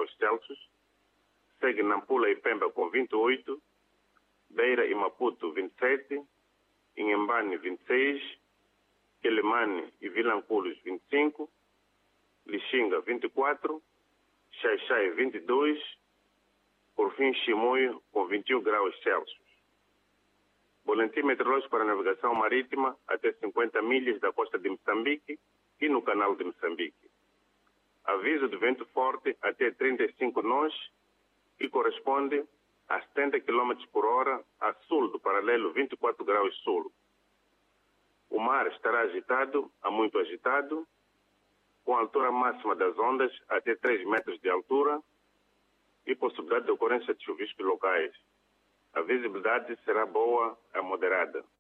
graus Celsius. Segue Nampula e Pemba com 28, Beira e Maputo 27, Inhambane 26, Quelimane e Vilanculos 25, Lixinga 24, Xai-Xai 22, por fim Chimoio com 21 graus Celsius. Boletim meteorológico para navegação marítima até 50 milhas da costa de Moçambique e no canal de Moçambique. Aviso de vento forte até 35 nós, que corresponde a 70 km por hora a sul do paralelo 24 graus sul. O mar estará agitado a muito agitado, com a altura máxima das ondas até 3 metros de altura e possibilidade de ocorrência de chuviscos locais. A visibilidade será boa a moderada.